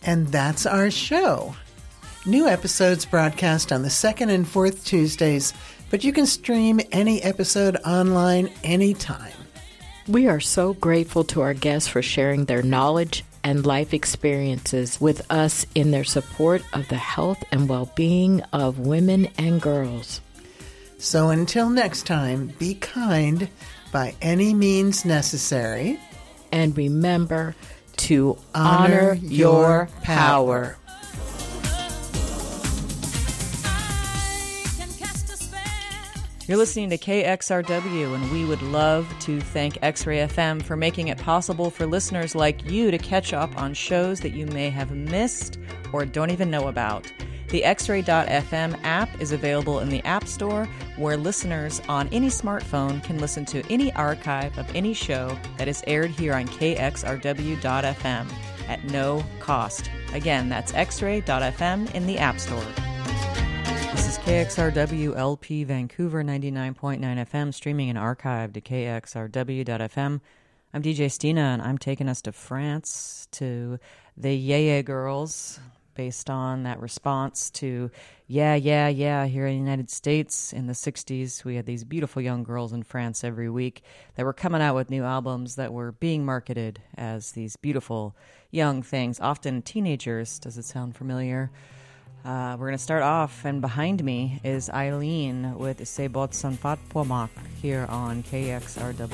And that's our show. New episodes broadcast on the second and fourth Tuesdays, but you can stream any episode online anytime. We are so grateful to our guests for sharing their knowledge and life experiences with us in their support of the health and well-being of women and girls. So until next time, be kind by any means necessary. And remember to honor your power. You're listening to KXRW, and we would love to thank X-Ray FM for making it possible for listeners like you to catch up on shows that you may have missed or don't even know about. The X-Ray.FM app is available in the App Store, where listeners on any smartphone can listen to any archive of any show that is aired here on KXRW.FM at no cost. Again, that's X-Ray.FM in the App Store. This is KXRW LP Vancouver 99.9 FM, streaming and archived to KXRW.FM. I'm DJ Stina, and I'm taking us to France, to the Yeah Girls, based on that response to Yeah here in the United States. In the 60s, we had these beautiful young girls in France every week that were coming out with new albums that were being marketed as these beautiful young things, often teenagers. Does it sound familiar? We're going to start off, and behind me is Eileen with C'est Bot Sans Pas Pour Moi here on KXRW.